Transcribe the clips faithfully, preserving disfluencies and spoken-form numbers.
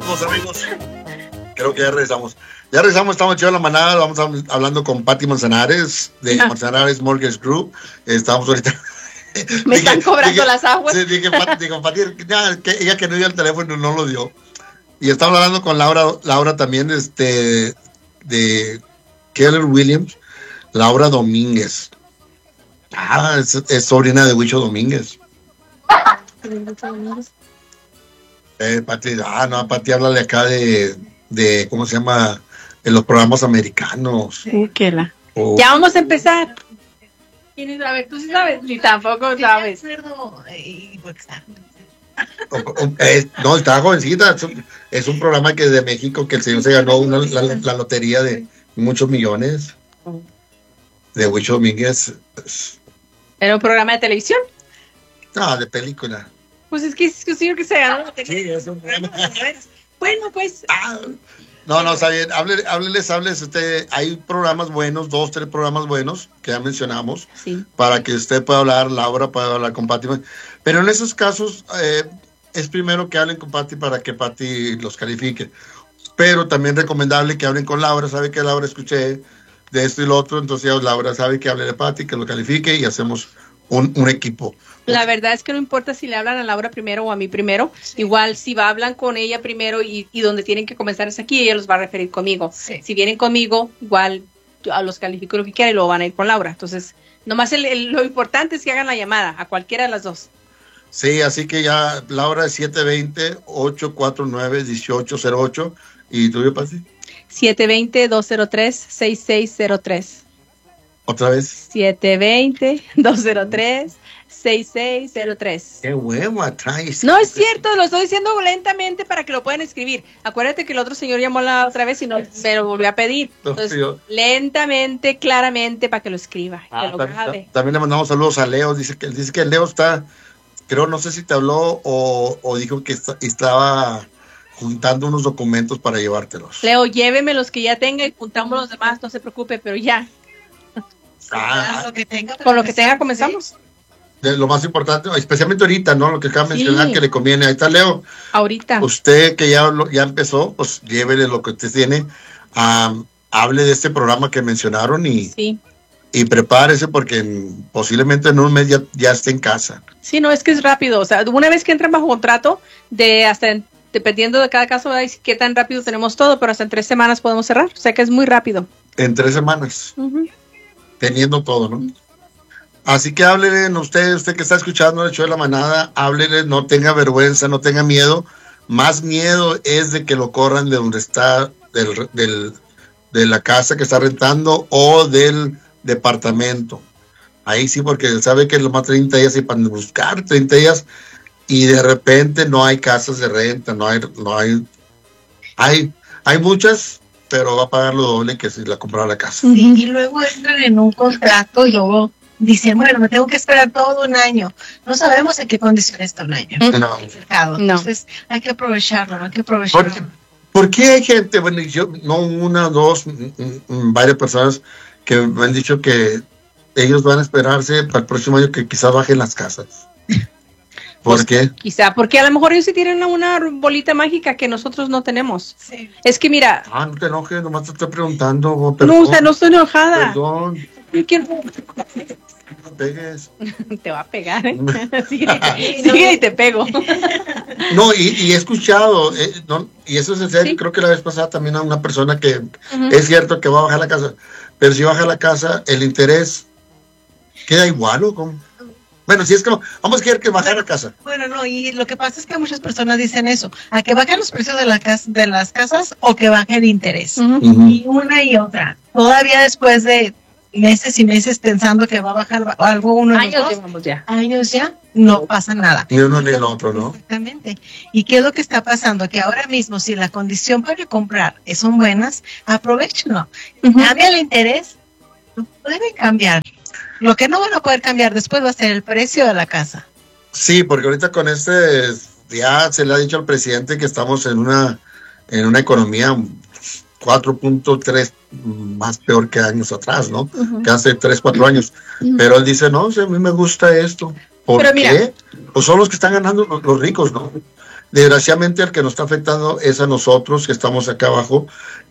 Saludos, amigos. Creo que ya regresamos. Ya regresamos, estamos en la manada. Vamos a, hablando con Pati Manzanares de ah. Manzanares Mortgage Group. Estamos ahorita. Me están dije, cobrando dije, las aguas. Sí, dije, Pati, digo, Pati, ya, que ella que no dio el teléfono no lo dio. Y estamos hablando con Laura, Laura también, este, de Keller Williams, Laura Domínguez. Ah, es, es sobrina de Huicho Domínguez. Eh, Pati, ah, no, Pati, háblale acá de, de, ¿cómo se llama? De los programas americanos. Sí, que la. Oh. Ya vamos a empezar. ¿Quién sabe? ¿Tú sí sabes? Ni tampoco sabes. Eh, no, estaba jovencita. Es un, es un programa que de México que el señor se ganó una, la, la lotería de muchos millones. De Huicho Domínguez. ¿Era un programa de televisión? No, de película. Pues es que es un señor que se ganó la lotería. Sí, es un programa. Bueno, pues. Ah, no, no, está bien. Hábleles, hábleles, hábleles. Usted, hay programas buenos, dos, tres programas buenos que ya mencionamos. Sí. Para que usted pueda hablar, Laura pueda hablar con Pati. Pero en esos casos, eh, es primero que hablen con Pati para que Pati los califique. Pero también recomendable que hablen con Laura. Sabe que Laura escuché de esto y lo otro. Entonces ya Laura sabe que hable de Pati, que lo califique y hacemos un, un equipo. La verdad es que no importa si le hablan a Laura primero o a mí primero, sí. Igual si va hablan con ella primero y, y donde tienen que comenzar es aquí, ella los va a referir conmigo. Sí. Si vienen conmigo, igual a los califico lo que quieran y luego van a ir con Laura. Entonces, nomás el, el, lo importante es que hagan la llamada a cualquiera de las dos. Sí, así que ya Laura es siete dos cero, ocho cuatro nueve, uno ocho cero ocho. ¿Y tú, yo, Pati? siete dos cero, dos cero tres, seis seis cero tres. ¿Otra vez? siete dos cero, dos cero tres, seis seis cero tres. Qué huevo atrás. No es cierto, lo estoy diciendo lentamente para que lo puedan escribir. Acuérdate que el otro señor llamó la otra vez y no me lo volvió a pedir. Entonces, no, lentamente, claramente para que lo escriba. Ah, que lo también, también le mandamos saludos a Leo. Dice que dice que Leo está, creo, no sé si te habló o, o dijo que está, estaba juntando unos documentos para llevártelos. Leo, lléveme los que ya tenga y juntamos los demás, no se preocupe, pero ya. Ah, lo que tenga, con lo que tenga comenzamos. De lo más importante, especialmente ahorita, ¿no? Lo que acaba de sí. mencionar que le conviene. Ahí está Leo. Ahorita. Usted que ya, ya empezó, pues llévele lo que usted tiene. Um, hable de este programa que mencionaron y, sí. y prepárese porque en, posiblemente en un mes ya, ya esté en casa. Sí, no, es que es rápido. O sea, una vez que entran bajo contrato, de hasta en, dependiendo de cada caso, ¿verdad? Qué tan rápido tenemos todo, pero hasta en tres semanas podemos cerrar. O sea que es muy rápido. En tres semanas. Uh-huh. Teniendo todo, ¿no? Así que háblele, usted, usted que está escuchando el show de la manada, háblele, no tenga vergüenza, no tenga miedo. Más miedo es de que lo corran de donde está, del, del, de la casa que está rentando o del departamento. Ahí sí, porque sabe que lo más treinta días y para buscar treinta días y de repente no hay casas de renta, no hay, no hay, hay, hay muchas, pero va a pagar lo doble que si la comprara la casa. Sí, y luego entran en un contrato y luego dicen, bueno, me tengo que esperar todo un año. No sabemos en qué condiciones está un año. No. No. Entonces hay que aprovecharlo, hay que aprovecharlo. ¿Por qué, ¿por qué hay gente, bueno, yo, no una, dos, m- m- varias personas que me han dicho que ellos van a esperarse para el próximo año que quizás bajen las casas? ¿Por pues, qué? Quizá, porque a lo mejor ellos sí tienen una bolita mágica que nosotros no tenemos. Sí. Es que mira... Ah, no te enojes, nomás te estoy preguntando. Oh, perdón, no, o sea, no estoy enojada. Perdón. Yo quiero... No pegues. Te va a pegar, ¿eh? Sigue, sigue y te pego. No, y, y he escuchado, eh, no, y eso es en serio, ¿sí? Creo que la vez pasada también a una persona que uh-huh. es cierto que va a bajar la casa, pero si baja la casa, el interés queda igual, ¿o cómo? Bueno, si es que no, vamos a querer que baje la casa. Bueno, no, y lo que pasa es que muchas personas dicen eso, a que bajen los precios de, la casa, de las casas o que baje el interés. Uh-huh. Uh-huh. Y una y otra. Todavía después de meses y meses pensando que va a bajar algo uno de los dos, ya. años ya, no pasa nada. Ni uno ni el otro, ¿no? Exactamente. ¿Y qué es lo que está pasando? Que ahora mismo, si la condición para comprar son buenas, aprovechenlo. Uh-huh. Cambia el interés, no pueden cambiar. Lo que no van a poder cambiar después va a ser el precio de la casa. Sí, porque ahorita con este, ya se le ha dicho al presidente que estamos en una, en una economía cuatro punto tres más peor que años atrás, ¿no? Uh-huh. Que hace tres, cuatro años. Uh-huh. Pero él dice, no, o sea, a mí me gusta esto. ¿Por Pero qué? Mira, pues son los que están ganando los, los ricos, ¿no? Desgraciadamente el que nos está afectando es a nosotros que estamos acá abajo,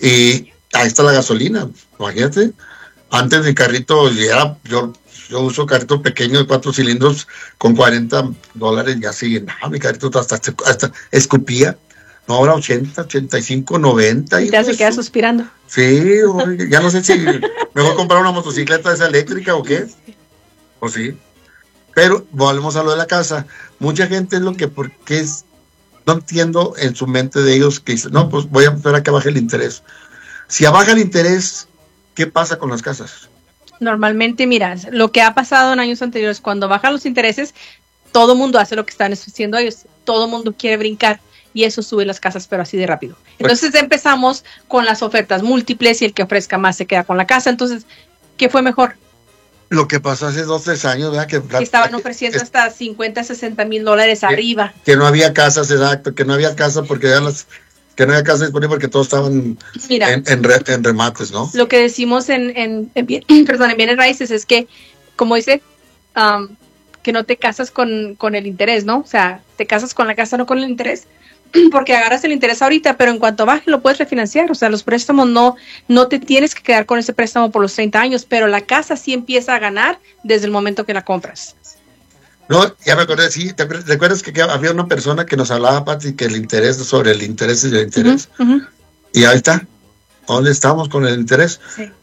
y ahí está la gasolina, imagínate. Antes mi carrito, ya, yo, yo uso carrito pequeño de cuatro cilindros con cuarenta dólares, ya sigue, no, mi carrito hasta, hasta escupía. No, ahora ochenta, ochenta y cinco, noventa. Y te hace quedar suspirando. Sí, ya no sé si mejor comprar una motocicleta esa eléctrica o qué. O sí. Pero volvemos a lo de la casa. Mucha gente es lo que, porque es, no entiendo en su mente de ellos que dicen, no, pues voy a esperar a que baje el interés. Si baja el interés, ¿qué pasa con las casas? Normalmente, mira, lo que ha pasado en años anteriores, cuando bajan los intereses, todo mundo hace lo que están haciendo ellos. Todo mundo quiere brincar. Y eso sube las casas, pero así de rápido. Entonces empezamos con las ofertas múltiples y el que ofrezca más se queda con la casa. Entonces, ¿qué fue mejor? Lo que pasó hace dos, tres años, ¿verdad? Que, que estaban ofreciendo es, hasta cincuenta, sesenta mil dólares arriba. Que no había casas, exacto, que no había casa porque ya las, que no había casa disponible porque todos estaban Mira, en, en, re, en remates, ¿no? Lo que decimos en, en, en, bien, perdón, en bienes raíces es que, como dice, um, que no te casas con, con el interés, ¿no? O sea, te casas con la casa, no con el interés. Porque agarras el interés ahorita, pero en cuanto baje lo puedes refinanciar. O sea, los préstamos no, no te tienes que quedar con ese préstamo por los treinta años, pero la casa sí empieza a ganar desde el momento que la compras. No, ya me acordé, sí, ¿te recuerdas que había una persona que nos hablaba, Pati, que el interés, sobre el interés y el interés? Uh-huh, uh-huh. Y ahí está, ¿dónde estamos con el interés? Sí.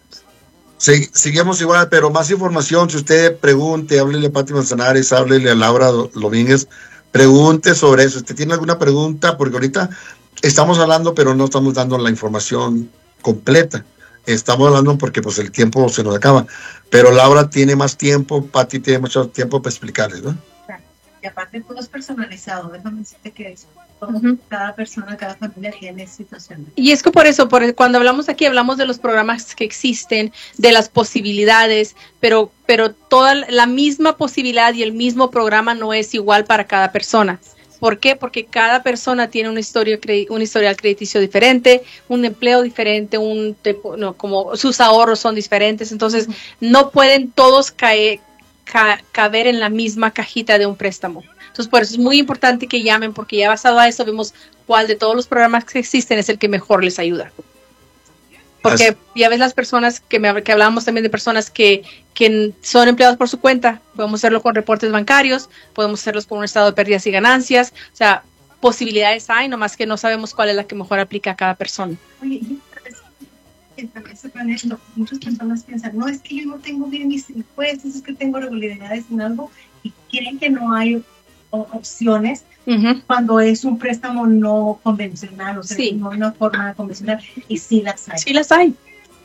Sí, seguimos igual, pero más información, si usted pregunte, háblele a Pati Manzanares, háblele a Laura Domínguez, pregunte sobre eso. ¿Usted tiene alguna pregunta? Porque ahorita estamos hablando, pero no estamos dando la información completa. Estamos hablando porque pues el tiempo se nos acaba. Pero Laura tiene más tiempo, Pati tiene mucho tiempo para explicarles, ¿no? Y aparte todo es personalizado. Déjame decirte que es todo, uh-huh. Cada persona, cada familia tiene situaciones. Y es que por eso, por, cuando hablamos aquí, hablamos de los programas que existen, de las posibilidades, pero, pero toda la misma posibilidad y el mismo programa no es igual para cada persona. ¿Por qué? Porque cada persona tiene una historia, un historial crediticio diferente, un empleo diferente, un no, como sus ahorros son diferentes, entonces uh-huh. no pueden todos caer, ca, caber en la misma cajita de un préstamo. Entonces, por eso es muy importante que llamen, porque ya basado a eso vemos cuál de todos los programas que existen es el que mejor les ayuda. Porque Así. ya ves las personas que, me, que hablábamos también de personas que, que son empleados por su cuenta. Podemos hacerlo con reportes bancarios, podemos hacerlos con un estado de pérdidas y ganancias. O sea, posibilidades hay, nomás que no sabemos cuál es la que mejor aplica a cada persona. Oye, y también sepan esto, muchas personas piensan, no, es que yo no tengo bien mis impuestos, es que tengo regularidades en algo, y creen que no hay opciones uh-huh. cuando es un préstamo no convencional, o sea, sí. no una forma convencional, y sí las hay. Sí las hay.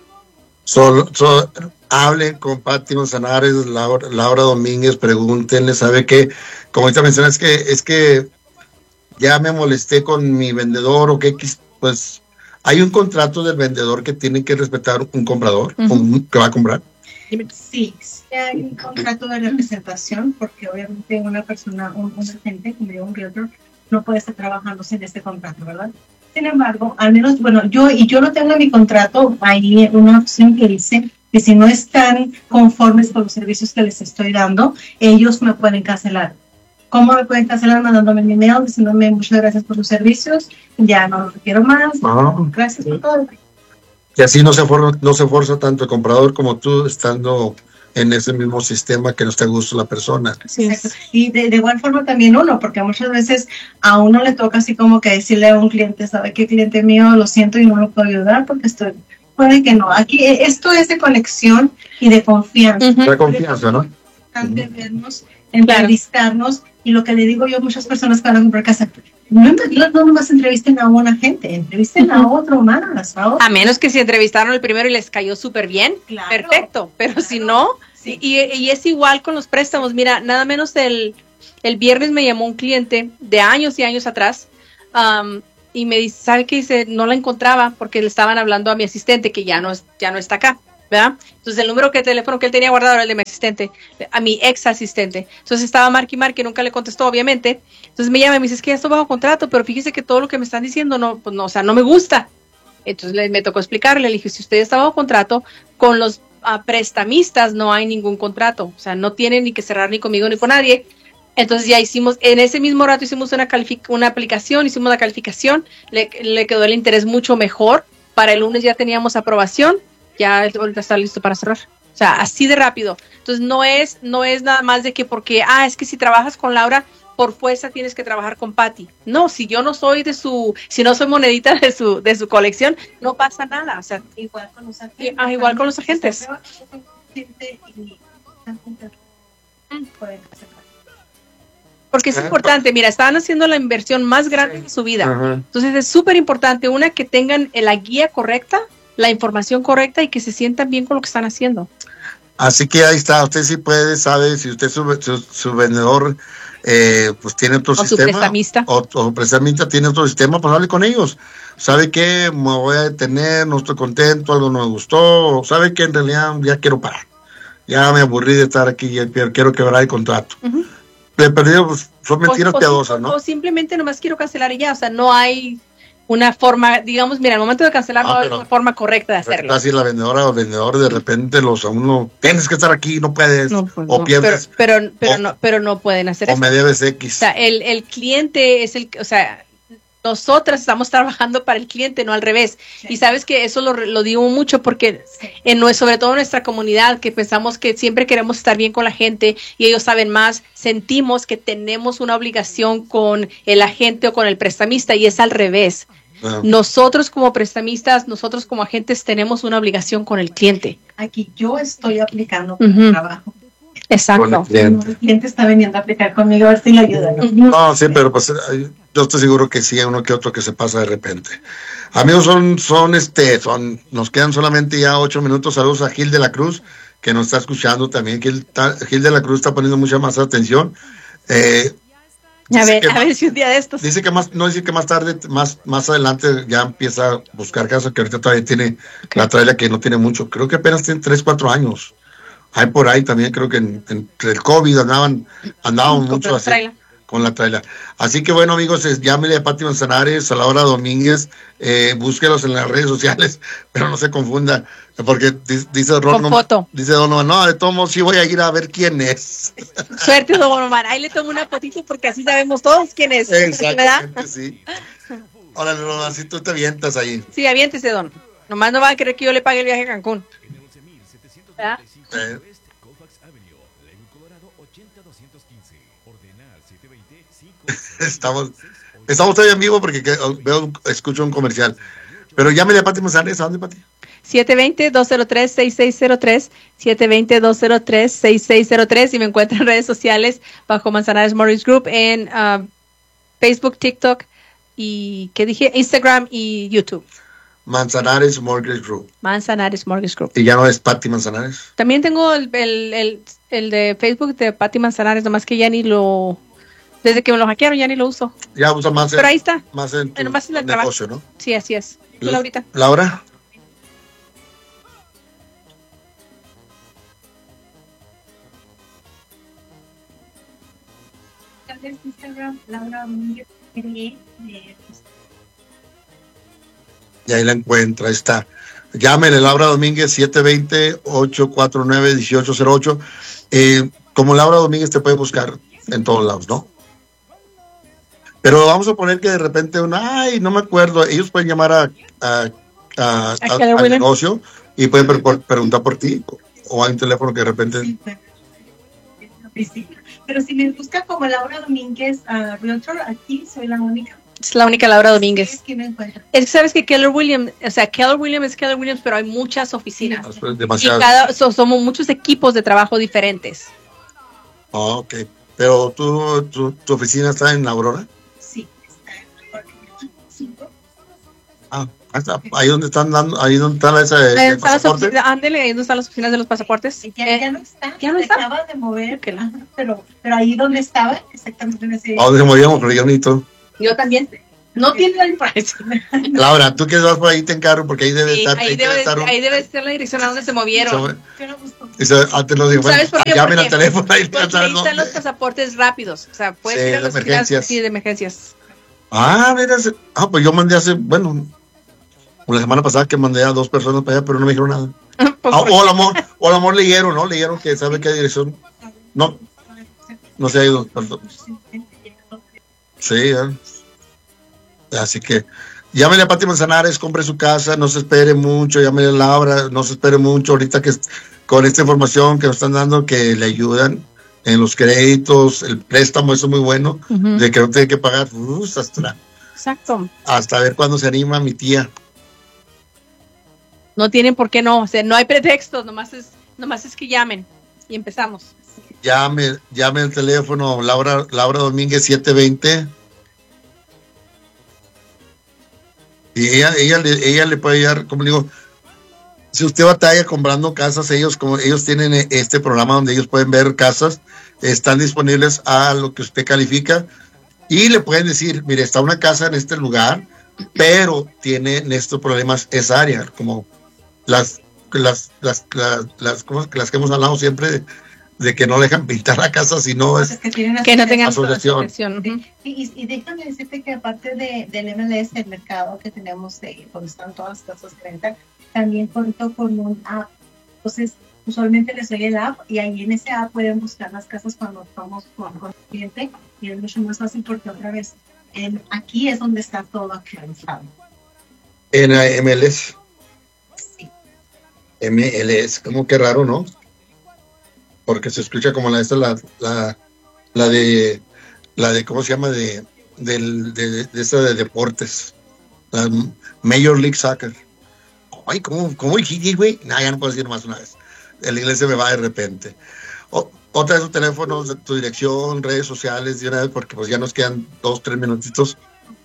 So, so, hablen con Pati Manzanares, Laura, Laura Domínguez, pregúntenle, sabe que, como ahorita mencionas, es que, es que ya me molesté con mi vendedor o que, pues, hay un contrato del vendedor que tiene que respetar un comprador, uh-huh. un, que va a comprar. Sí, sí hay un contrato de representación, porque obviamente una persona, un, un agente, como yo, un realtor, no puede estar trabajando sin este contrato, ¿verdad? Sin embargo, al menos, bueno, yo, y yo no tengo en mi contrato, hay una opción que dice que si no están conformes con los servicios que les estoy dando, ellos me pueden cancelar. ¿Cómo me pueden cancelar? Mandándome mi email, diciéndome muchas gracias por sus servicios, ya no los quiero más, uh-huh. gracias por todo. Y así no se, for, no se forza tanto el comprador como tú, estando en ese mismo sistema que no esté a gusto la persona. Sí, y de, de igual forma también uno, porque muchas veces a uno le toca así como que decirle a un cliente, ¿sabe qué, cliente mío? Lo siento y no lo puedo ayudar porque estoy... Puede que no. Aquí esto es de conexión y de confianza. Uh-huh. De confianza, ¿no? De vernos, entrevistarnos, claro. Y lo que le digo yo a muchas personas que van a comprar casa, no, no, no nomás entrevisten a una gente, entrevisten uh-huh. a otro más. A, a menos que si entrevistaron el primero y les cayó súper bien, claro, perfecto, pero claro, si no, sí. y, y es igual con los préstamos. Mira, nada menos el, el viernes me llamó un cliente de años y años atrás, um, y me dice, ¿sabe qué? Dice, no la encontraba porque le estaban hablando a mi asistente que ya no, ya no está acá, ¿verdad? Entonces el número de teléfono que él tenía guardado era el de mi asistente, a mi ex asistente. Entonces estaba marque y marque, nunca le contestó, obviamente. Entonces me llama y me dice, es que ya estoy bajo contrato, pero fíjese que todo lo que me están diciendo no, pues no, o sea, no me gusta. Entonces le, me tocó explicarle, le dije, si usted está bajo contrato, con los uh, prestamistas no hay ningún contrato, o sea, no tienen ni que cerrar ni conmigo ni con nadie. Entonces ya hicimos, en ese mismo rato hicimos una, una aplicación, hicimos la calificación, le, le quedó el interés mucho mejor. Para el lunes ya teníamos aprobación, ya ahorita está listo para cerrar. O sea, así de rápido. Entonces no es, no es nada más de que porque, ah, es que si trabajas con Laura, por fuerza tienes que trabajar con Patty. No, si yo no soy de su, si no soy monedita de su, de su colección, no pasa nada. O sea, igual con los agentes. Ah, igual con los agentes. Porque es importante, mira, estaban haciendo la inversión más grande de su vida. Ajá. Entonces es súper importante, una, que tengan la guía correcta, la información correcta y que se sientan bien con lo que están haciendo. Así que ahí está, usted sí puede, sabe, si usted su, su, su vendedor eh, pues tiene otro o sistema. Su prestamista. O su prestamista tiene otro sistema, pues hable con ellos. ¿Sabe qué? Me voy a detener, no estoy contento, algo no me gustó. O ¿sabe qué? En realidad ya quiero parar. Ya me aburrí de estar aquí, ya quiero quebrar el contrato. Uh-huh. De perdido, pues, son mentiras o, piadosas, o, ¿no? O simplemente nomás quiero cancelar y ya, o sea, no hay una forma, digamos, mira, al momento de cancelar ah, no hay una forma correcta de hacerlo. Así la vendedora o el vendedor de repente los a uno, tienes que estar aquí, no puedes, no, pues o no. pierdes. Pero, pero, pero, o, no, pero no pueden hacer o eso. O me debes X. O sea, el, el cliente es el, o sea, nosotras estamos trabajando para el cliente, no al revés. Sí. Y sabes que eso lo, lo digo mucho porque sí. en, sobre todo en nuestra comunidad, que pensamos que siempre queremos estar bien con la gente y ellos saben más, sentimos que tenemos una obligación con el agente o con el prestamista y es al revés. Ah. Nosotros como prestamistas, nosotros como agentes tenemos una obligación con el cliente. Aquí yo estoy aplicando por uh-huh. trabajo. Exacto. El cliente. el cliente está veniendo a aplicar conmigo a ver si le ayuda. ¿no? No, sí, pero pues yo estoy seguro que sí hay uno que otro que se pasa de repente. Amigos, son, son este, son, nos quedan solamente ya ocho minutos. Saludos a Gil de la Cruz, que nos está escuchando también. Gil, Gil de la Cruz está poniendo mucha más atención. Eh, a ver, a más, ver si un día de estos. Dice que más, no dice que más tarde, más, más adelante ya empieza a buscar casas, que ahorita todavía tiene okay. la trailer que no tiene mucho. Creo que apenas tiene tres, cuatro años. Hay por ahí también, creo que en, entre el COVID andaban, andaban mucho así, trailer. con la trailer. Así que bueno, amigos, es, llámenle a Patty Manzanares, a Laura Domínguez, eh, búsquelos en las redes sociales, pero no se confunda, porque dice, dice Ron, con foto. Dice Donovan, no, de todos modos sí voy a ir a ver quién es. Suerte, Donovan, ahí le tomo una fotito porque así sabemos todos quién es. Exactamente, sí. Órale, Donovan, así tú te avientas ahí. Sí, aviéntese, Don. Nomás no va a querer que yo le pague el viaje a Cancún. ¿Verdad? Eh. Estamos, estamos todavía en vivo porque veo, escucho un comercial. Pero llámele a Patty Manzanares. ¿A dónde, Patty? siete dos cero, dos cero tres, seis seis cero tres, siete dos cero, dos cero tres, seis seis cero tres y me encuentro en redes sociales bajo Manzanares Mortgage Group en uh, Facebook, TikTok y, ¿qué dije? Instagram y YouTube. Manzanares Mortgage Group. Manzanares Mortgage Group. ¿Y ya no es Patty Manzanares? También tengo el, el, el, el de Facebook de Patty Manzanares, nomás que ya ni lo... Desde que me lo hackearon ya ni lo uso. Ya usa más Pero en, ahí está. Más en tu más en el negocio, trabajo. ¿no? Sí, así es. ¿Tú, Laurita? ¿Laura? Instagram, Laura Domínguez. Y ahí la encuentra, ahí está. Llámele, Laura Domínguez, siete dos cero, ocho cuatro nueve, uno ocho cero ocho. Eh, como Laura Domínguez te puede buscar en todos lados, ¿no? Pero vamos a poner que de repente una, ay, no me acuerdo, ellos pueden llamar a, a, a, a, a al negocio y pueden pre pre preguntar por ti, o hay un teléfono que de repente... Sí, pero si me busca como Laura Domínguez, uh, Realtor, aquí soy la única. Es la única Laura Domínguez. Es que me encuentra. Es que sabes que Keller Williams, o sea, Keller Williams es Keller Williams, pero hay muchas oficinas. Sí, demasiado. Y cada, so, somos muchos equipos de trabajo diferentes. Oh, ok. Pero tú, tu, tu oficina está en Aurora. Sí, está en cinco. Ah, ahí está. Ahí donde están dando, ahí donde está esa. Ahí están las oficinas, ándele, ahí donde están las oficinas de los pasaportes. Ya, eh, ya no está. Ya no está. Acaba de mover, que la, pero, pero ahí donde estaba, exactamente en ese. ¿A dónde se movíamos? Pero yo necesito. Yo también. No tiene la información. Laura, tú que vas por ahí te encargo porque ahí debe sí, estar. Ahí, ahí, debe, debe estar un... ahí debe estar la dirección a donde se movieron. Eso, antes nos dijo, ¿sabes por qué? Llamen al teléfono. Ahí, porque ahí están los pasaportes rápidos. O sea, puedes sí, ir a las emergencias. Sí, de emergencias. Ah, mira. Ah, pues yo mandé hace, bueno, la semana pasada que mandé a dos personas para allá, pero no me dijeron nada. Ah, o al amor, o al amor leyeron, ¿no? Leyeron que sabe qué dirección. No. No se ha ido. Perdón. Sí, ¿eh? Así que llámele a Pati Manzanares, compre su casa, no se espere mucho, llámele a Laura, no se espere mucho ahorita que con esta información que nos están dando, que le ayudan en los créditos, el préstamo, eso es muy bueno, uh-huh. de que no tiene que pagar, uh, hasta, Exacto. hasta ver cuándo se anima mi tía. No tienen por qué no, o sea, no hay pretextos, nomás es, nomás es que llamen y empezamos. Llame, llame el teléfono, Laura, Laura Domínguez siete veinte. Y ella, ella, ella le puede ayudar, como digo, si usted batalla comprando casas, ellos como ellos tienen este programa donde ellos pueden ver casas, están disponibles a lo que usted califica y le pueden decir, mire, está una casa en este lugar, pero tiene estos problemas esa área, como las las las las, las, como las que hemos hablado siempre de, de que no dejan pintar la casa si no es que, que no tengan asociación. asociación. Y, y déjame decirte que aparte de, del M L S, el mercado que tenemos de donde están todas las casas de renta, también cuento con un app. Entonces, usualmente les doy el app y ahí en ese app pueden buscar las casas cuando estamos con, con el cliente y es mucho más fácil porque otra vez, en, aquí es donde está todo actualizado. En la M L S. Sí. M L S, como que raro, ¿no? Porque se escucha como la esta la, la, la de la de ¿cómo se llama? de del de, de esa de deportes, la Major League Soccer. Ay, ¿cómo, cómo dijiste, güey? No, ya no puedo decir más una vez. El inglés se me va de repente. O, otra vez tu teléfono, tu dirección, redes sociales, de una vez, porque pues ya nos quedan dos, tres minutitos.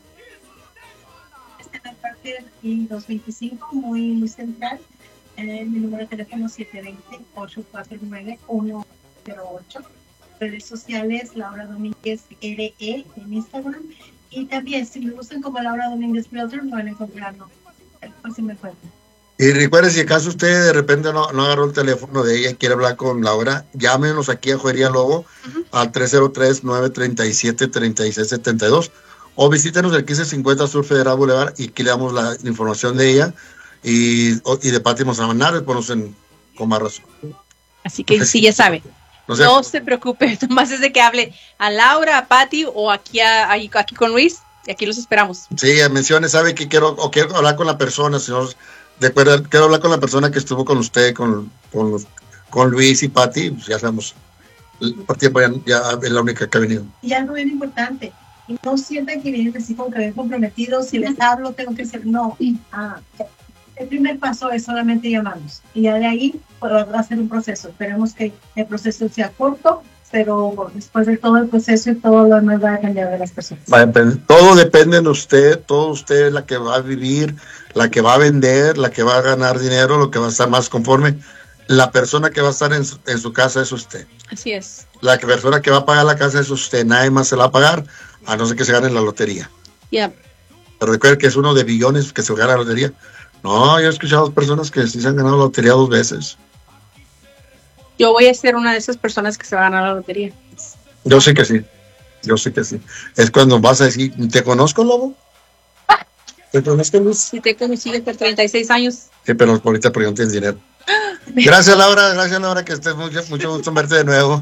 Este en el parque dos veinticinco, muy, muy central. Eh, mi número de teléfono siete dos cero, ocho cuatro nueve, uno cero ocho. Redes sociales, Laura Domínguez R E en Instagram. Y también, si me gustan como Laura Domínguez Realtor, me van a encontrar, ¿no? Por si me encuentran. Y recuerde, si acaso usted de repente no, no agarró el teléfono de ella y quiere hablar con Laura, llámenos aquí a Joyería Lobo uh-huh. al tres cero tres, nueve tres siete, tres seis siete dos o visítenos el quince cincuenta Sur Federal Boulevard y aquí le damos la información de ella y, y de Pati Manzanares, conocen con más razón. Así que sí, ya sabe. No, sé, no se preocupe, nomás es de que hable a Laura, a Pati o aquí, a, aquí con Luis y aquí los esperamos. Sí, mencione, sabe que quiero o quiero hablar con la persona, señor. De acuerdo, quiero hablar con la persona que estuvo con usted, con, con, los, con Luis y Pati, pues ya sabemos, por tiempo ya, ya es la única que ha venido. Y algo bien importante, no sientan que vienen así como que ven comprometidos, si les hablo tengo que decir no. Ah, el primer paso es solamente llamarnos y ya de ahí va a ser un proceso. Esperemos que el proceso sea corto, pero después de todo el proceso y todo lo demás va a cambiar de las personas. Va a depender, todo depende de usted, todo usted es la que va a vivir, la que va a vender, la que va a ganar dinero, lo que va a estar más conforme. La persona que va a estar en su, en su casa es usted. Así es. La persona que va a pagar la casa es usted, nadie más se la va a pagar, a no ser que se gane la lotería. Ya. Yeah. Pero recuerde que es uno de billones que se gana la lotería. No, yo he escuchado personas que sí se han ganado la lotería dos veces. Yo voy a ser una de esas personas que se va a ganar la lotería. Yo sé que sí, yo sé que sí. Es cuando vas a decir, ¿te conozco, Lobo? ¿Te conozco, Luz? Sí, te conocí por treinta y seis años. Sí, pero ahorita porque no tienes dinero. Gracias, Laura, gracias, Laura, que estés mucho, mucho gusto en verte de nuevo.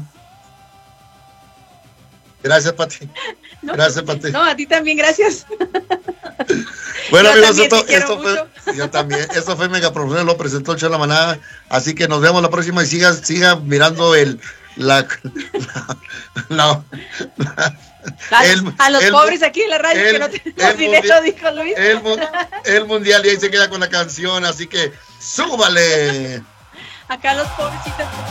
Gracias, Pati. No, gracias, Pati. No, a ti también, gracias. Bueno, yo amigos, esto, esto fue, yo también, esto fue Mega Promociones, lo presentó Chela La Manada, así que nos vemos la próxima y siga, siga mirando el, la, la, la a, el, a los el, pobres aquí en la radio el, que no tenemos dinero, dijo Luis. El, el mundial y ahí se queda con la canción, así que súbale. Acá los pobrecitos.